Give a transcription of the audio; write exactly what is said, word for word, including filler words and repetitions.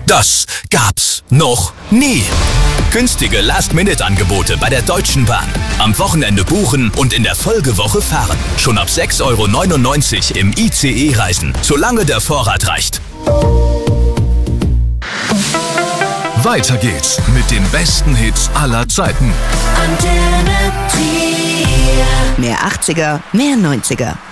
Das gab's noch nie. Günstige Last-Minute-Angebote bei der Deutschen Bahn. Am Wochenende buchen und in der Folgewoche fahren. Schon ab sechs Euro neunundneunzig im I C E-Reisen, solange der Vorrat reicht. Weiter geht's mit den besten Hits aller Zeiten. Mehr achtziger, mehr neunziger.